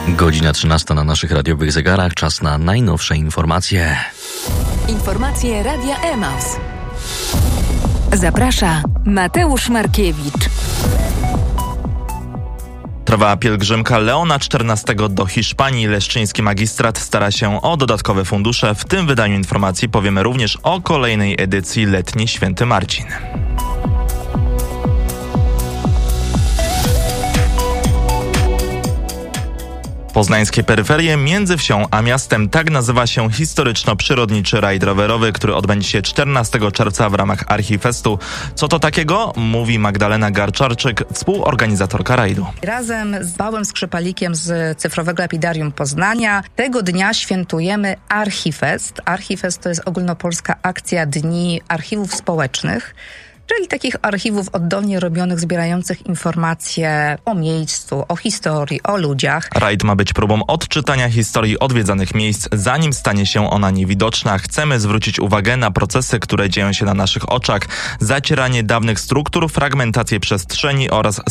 Godzina 13 na naszych radiowych zegarach. Czas na najnowsze informacje. Informacje Radia Emaus. Zaprasza Mateusz Markiewicz. Trwa pielgrzymka Leona XIV do Hiszpanii. Leszczyński magistrat stara się o dodatkowe fundusze. W tym wydaniu informacji powiemy również o kolejnej edycji Letni Święty Marcin. Poznańskie peryferie między wsią a miastem. Tak nazywa się historyczno-przyrodniczy rajd rowerowy, który odbędzie się 14 czerwca w ramach Archifestu. Co to takiego? Mówi Magdalena Garczarczyk, współorganizatorka rajdu. Razem z Pawłem Skrzypalikiem z Cyfrowego Lapidarium Poznania tego dnia świętujemy Archifest. Archifest to jest ogólnopolska akcja Dni Archiwów Społecznych, czyli takich archiwów oddolnie robionych, zbierających informacje o miejscu, o historii, o ludziach. Rajd ma być próbą odczytania historii odwiedzanych miejsc, zanim stanie się ona niewidoczna. Chcemy zwrócić uwagę na procesy, które dzieją się na naszych oczach, zacieranie dawnych struktur, fragmentację przestrzeni oraz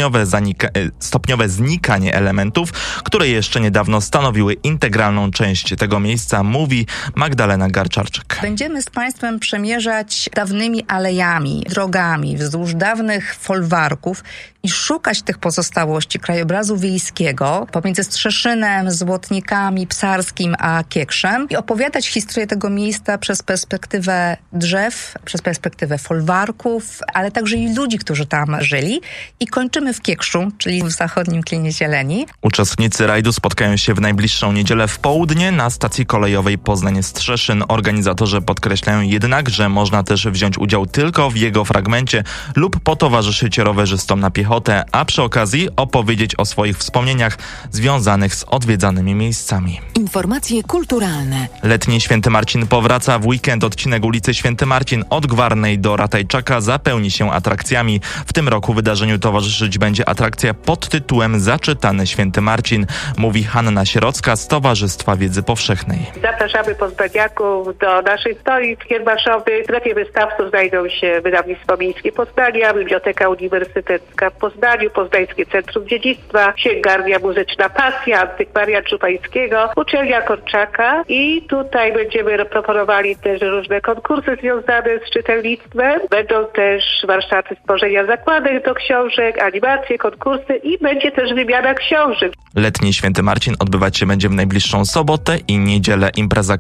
stopniowe znikanie elementów, które jeszcze niedawno stanowiły integralną część tego miejsca, mówi Magdalena Garczarczyk. Będziemy z Państwem przemierzać dawnymi alejami, drogami wzdłuż dawnych folwarków i szukać tych pozostałości krajobrazu wiejskiego pomiędzy Strzeszynem, Złotnikami, Psarskim a Kiekrzem i opowiadać historię tego miejsca przez perspektywę drzew, przez perspektywę folwarków, ale także i ludzi, którzy tam żyli. I kończymy w Kiekszu, czyli w zachodnim Klinie Zieleni. Uczestnicy rajdu spotkają się w najbliższą niedzielę w południe na stacji kolejowej Poznań-Strzeszyn. Organizatorzy podkreślają jednak, że można też wziąć udział tylko w jego fragmencie lub potowarzyszyć rowerzystom na piechotę, a przy okazji opowiedzieć o swoich wspomnieniach związanych z odwiedzanymi miejscami. Informacje kulturalne. Letni Święty Marcin powraca w weekend. Odcinek ulicy Święty Marcin od Gwarnej do Ratajczaka zapełni się atrakcjami. W tym roku wydarzeniu towarzyszyć będzie atrakcja pod tytułem Zaczytany Święty Marcin, mówi Hanna Sierocka z Towarzystwa Wiedzy Powszechnej. Zapraszamy poznaniaków do naszej stoi w Warszawy. W strefie wystawców znajdą się Wydawnictwo Miejskie Poznania, Biblioteka Uniwersytecka w Poznaniu, Poznańskie Centrum Dziedzictwa, Księgarnia Muzyczna Pasja, Antykwaria Czupańskiego, Uczelnia Korczaka i tutaj będziemy proponowali też różne konkursy związane z czytelnictwem. Będą też warsztaty stworzenia zakładek do książek, animacje, konkursy i będzie też wymiana książek. Letni Święty Marcin odbywać się będzie w najbliższą sobotę i niedzielę.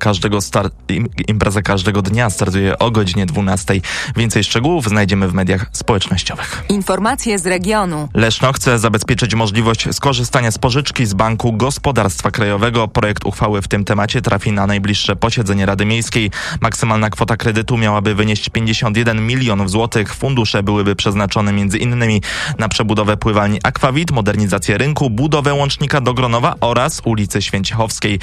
Impreza każdego dnia startuje o godzinie 12. Więcej szczegółów znajdziemy w mediach społecznościowych. Informacje z regionu. Leszno chce zabezpieczyć możliwość skorzystania z pożyczki z Banku Gospodarstwa Krajowego. Projekt uchwały w tym temacie trafi na najbliższe posiedzenie Rady Miejskiej. Maksymalna kwota kredytu miałaby wynieść 51 milionów złotych. Fundusze byłyby przeznaczone m.in. na przebudowę pływalni Aquavit, modernizację rynku, budowę łącznika do Gronowa oraz ulicy Święciechowskiej.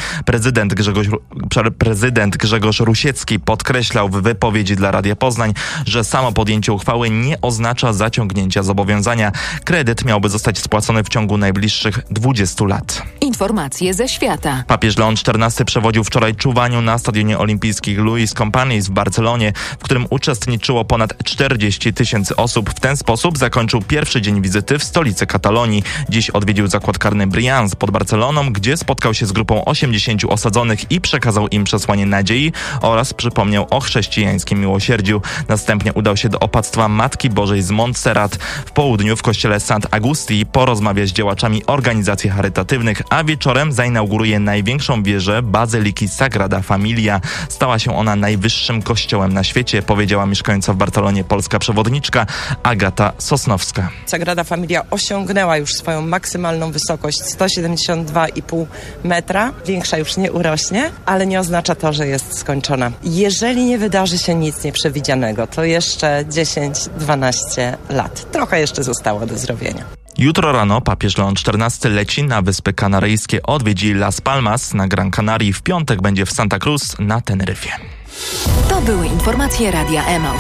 Prezydent Grzegorz Rusiecki podkreślał w wypowiedzi dla Radia Poznań, że samo podjęcie uchwały nie oznacza zaciągnięcia zobowiązania. Kredyt miałby zostać spłacony w ciągu najbliższych 20 lat. Informacje ze świata. Papież Leon XIV przewodził wczoraj czuwaniu na Stadionie Olimpijskich Luis Companys w Barcelonie, w którym uczestniczyło ponad 40 000 osób. W ten sposób zakończył pierwszy dzień wizyty w stolicy Katalonii. Dziś odwiedził zakład karny Brians pod Barceloną, gdzie spotkał się z grupą 80 osadzonych i przekazał im przesłanie nadziei oraz przypomniał o chrześcijańskim miłosierdziu. Następnie udał się do opactwa Matki Bożej z Montserrat. W południu w kościele Sant Agustí porozmawia z działaczami organizacji charytatywnych, a wieczorem zainauguruje największą wieżę Bazyliki Sagrada Familia. Stała się ona najwyższym kościołem na świecie, powiedziała mieszkająca w Barcelonie polska przewodniczka Agata Sosnowska. Sagrada Familia osiągnęła już swoją maksymalną wysokość 172,5 metra. Większa już nie urośnie, ale nie oznacza to, że jest skończona. Jeżeli nie wydarzy się nic nieprzewidzianego, to jeszcze 10-12 lat. Trochę jeszcze zostało do zrobienia. Jutro rano papież Leon XIV leci na Wyspy Kanaryjskie, odwiedzi Las Palmas na Gran Canaria. W piątek będzie w Santa Cruz na Teneryfie. To były informacje Radia Emaus.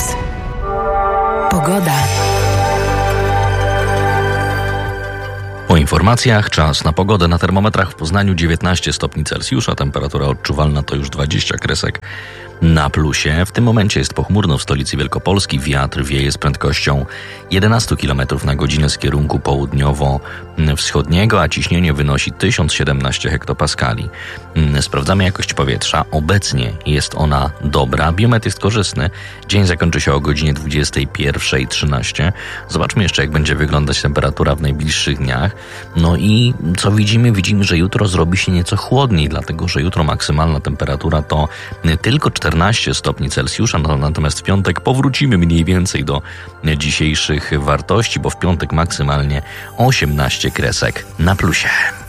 Pogoda. Po informacjach czas na pogodę. Na termometrach w Poznaniu 19 stopni Celsjusza, temperatura odczuwalna to już 20 kresek. na plusie. W tym momencie jest pochmurno w stolicy Wielkopolski. Wiatr wieje z prędkością 11 km na godzinę z kierunku południowo-wschodniego, a ciśnienie wynosi 1017 hektopaskali. Sprawdzamy jakość powietrza. Obecnie jest ona dobra. Biometr jest korzystny. Dzień zakończy się o godzinie 21:13. Zobaczmy jeszcze, jak będzie wyglądać temperatura w najbliższych dniach. No i co widzimy? Widzimy, że jutro zrobi się nieco chłodniej, dlatego że jutro maksymalna temperatura to tylko 14 stopni Celsjusza, natomiast w piątek powrócimy mniej więcej do dzisiejszych wartości, bo w piątek maksymalnie 18 kresek na plusie.